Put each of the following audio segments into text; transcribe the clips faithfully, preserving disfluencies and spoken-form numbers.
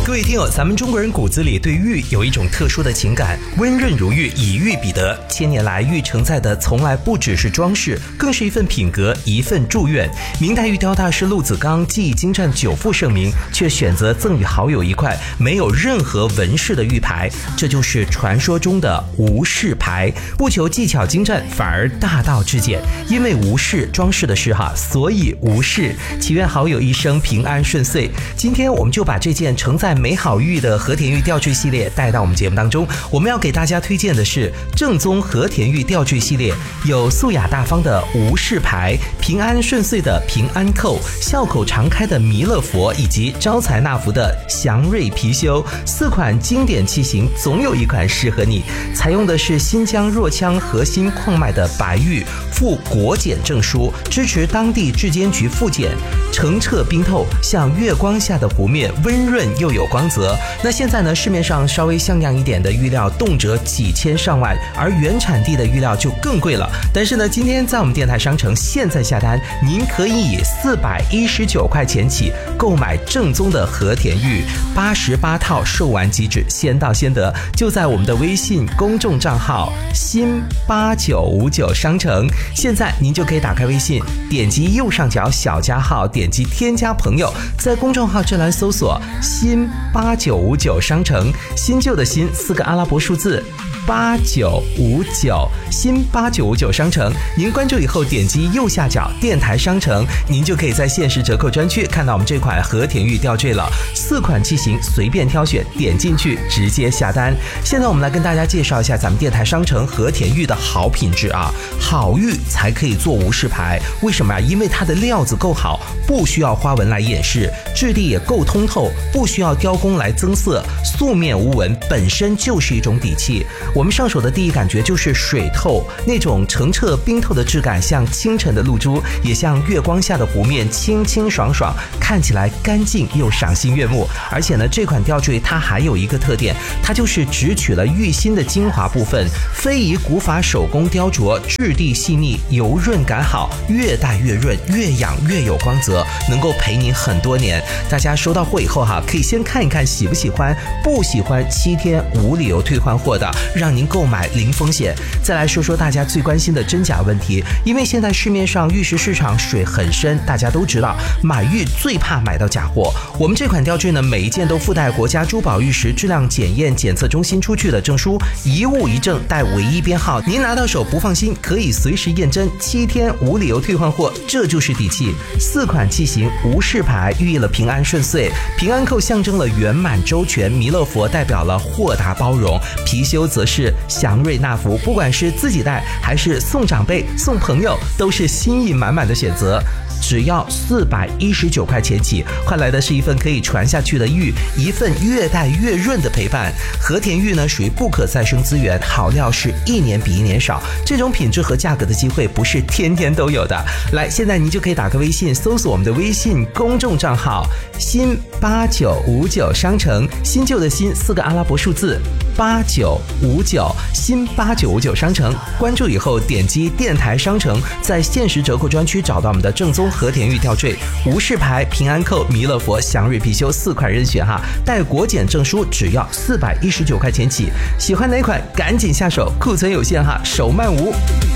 各位听友，咱们中国人骨子里对玉有一种特殊的情感，温润如玉，以玉彼得。千年来，玉承载的从来不只是装饰，更是一份品格，一份祝愿。明代玉雕大师陆子刚技艺精湛，久负盛名，却选择赠与好友一块没有任何纹饰的玉牌，这就是传说中的无饰牌。不求技巧精湛，反而大道至简。因为无饰装饰的饰哈，所以无饰。祈愿好友一生平安顺遂。今天我们就把这件承载美好玉的和田玉吊坠系列带到我们节目当中。我们要给大家推荐的是正宗和田玉吊坠系列，有素雅大方的无饰牌，平安顺遂的平安扣，笑口常开的弥勒佛，以及招财纳福的祥瑞貔貅。四款经典器型，总有一款适合你。采用的是新疆若羌核心矿脉的白玉，附国检证书，支持当地质监局复检，澄澈冰透，像月光下的湖面，温润又有光泽。那现在呢，市面上稍微像样一点的玉料动辄几千上万，而原产地的玉料就更贵了。但是呢，今天在我们电台商城现在下单，您可以以四百一十九块钱起购买正宗的和田玉，八十八套售完即止，先到先得。就在我们的微信公众账号新八九五九商城，现在您就可以打开微信，点击右上角小加号，点击添加朋友，在公众号这栏搜索新八九五九商城，新旧的新四个阿拉伯数字八九五九，新八九五九商城。您关注以后点击右下角电台商城，您就可以在限时折扣专区看到我们这款和田玉吊坠了。四款器型随便挑选，点进去直接下单。现在我们来跟大家介绍一下咱们电台商城和田玉的好品质啊，好玉才可以做无饰牌。为什么啊？因为它的料子够好，不需要花纹来掩饰，质地也够通透，不需要雕工来增色，素面无纹本身就是一种底气。我们上手的第一感觉就是水透，那种澄澈冰透的质感，像清晨的露珠，也像月光下的湖面，清清爽爽，看起来干净又赏心悦目。而且呢，这款吊坠它还有一个特点，它就是只取了玉心的精华部分，非遗古法手工雕琢，质地细腻，油润感好，越戴越润，越养越有光泽，能够陪您很多年。大家收到货以后哈，可以先看一看喜不喜欢，不喜欢七天无理由退换货的，让您购买零风险。再来说说大家最关心的真假问题，因为现在市面上玉石市场水很深，大家都知道买玉最怕买到假货。我们这款吊坠呢，每一件都附带国家珠宝玉石质量检验检测中心出具的证书，一物一证，带唯一编号，您拿到手不放心可以随时验真，七天无理由退换货，这就是底气。四款器型无饰牌寓意了平安顺遂，平安扣象征了圆满周全，弥勒佛代表了豁达包容，貔貅则是祥瑞纳福，不管是自己戴还是送长辈送朋友，都是心意满满的选择。只要四百一十九块钱起，换来的是一份可以传下去的玉，一份越戴越润的陪伴。和田玉呢，属于不可再生资源，好料是一年比一年少，这种品质和价格的机会不是天天都有的。来，现在您就可以打开微信，搜索我们的微信公众账号新八九五九商城，新旧的新四个阿拉伯数字八九五九，新八九五九商城。关注以后点击电台商城，在限时折扣专区找到我们的正宗和田玉吊坠，无饰牌、平安扣、弥勒佛、祥瑞貔貅四款任选哈，带国检证书，只要四百一十九块钱起。喜欢哪款赶紧下手，库存有限哈，手慢无。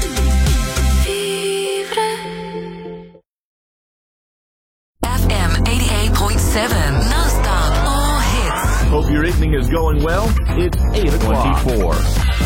F M eighty-eight point seven non-stop all hits. Hope your evening is going well. It's eight o'clock.